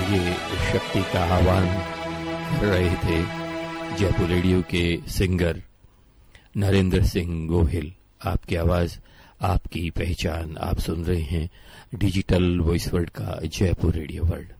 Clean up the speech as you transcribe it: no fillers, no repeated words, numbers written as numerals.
ये शक्ति का आह्वान कर रहे थे जयपुर रेडियो के सिंगर नरेंद्र सिंह गोहिल। आपकी आवाज, आपकी पहचान। आप सुन रहे हैं डिजिटल वॉइस वर्ल्ड का जयपुर रेडियो वर्ल्ड।